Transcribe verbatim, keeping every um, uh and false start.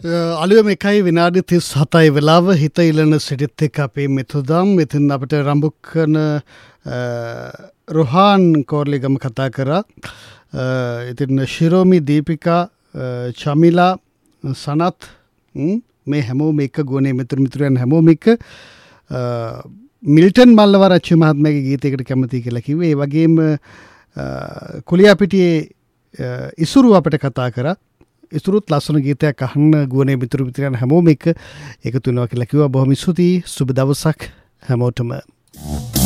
අලුයම එකයි විනාඩි තිස් හතයි වෙලාව හිත ඉලන සිටිත් එක්ක අපේ මෙතුදම් ඉතින් අපිට රම්බුක්කන රොහාන් කෝර්ලිගම කතා කරා. ඉතින් ශිරෝමි දීපිකා චමිලා සනත් මේ හැමෝම එක්ක ගුණේ මිතුරු මිතුරයන් හැමෝම එක්ක මිල්ටන් මල්ලවරච්චි මහත්මයාගේ ගීතයකට කැමතියි කියලා කිව්වේ. ඒ වගේම කුලියාපිටියේ ඉසුරු අපිට කතා කරා. ඉසුරුත් ලස්සන ගීතයක් අහන්න ගුණේ මිතුරු මිතුරයන් හැමෝම එක්ක එකතු වෙනවා කියලා කිව්වා. බොහොම ස්තුතියි. සුබ දවසක් හැමෝටම.